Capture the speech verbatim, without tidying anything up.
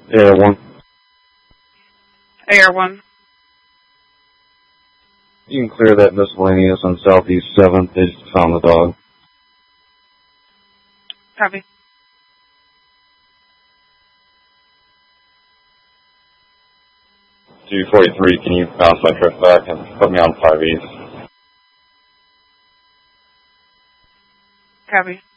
Air one. Air one. You can clear that miscellaneous on Southeast seventh. They just found the dog. Copy. two forty-three, can you bounce my trip back and put me on five east? Copy.